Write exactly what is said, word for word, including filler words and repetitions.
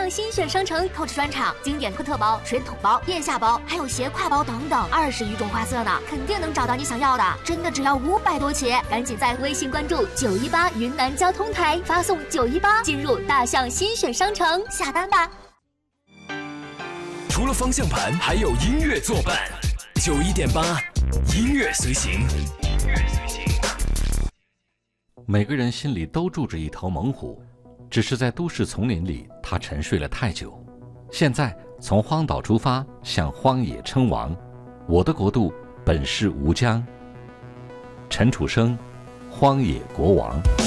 象新选商城 Coach 专场，经典特特包、水桶包、腋下包，还有斜挎包等等，二十余种花色呢，肯定能找到你想要的。真的只要五百多起，赶紧在微信关注九一八云南交通台，发送九一八进入大象新选商城下单吧。 除了方向盘，还有音乐作伴。九一点八，音乐随行。 每个人心里都住着一头猛虎，只是在都市丛林里，它沉睡了太久。现在从荒岛出发，向荒野称王。我的国度本是吴江。陈楚生，荒野国王。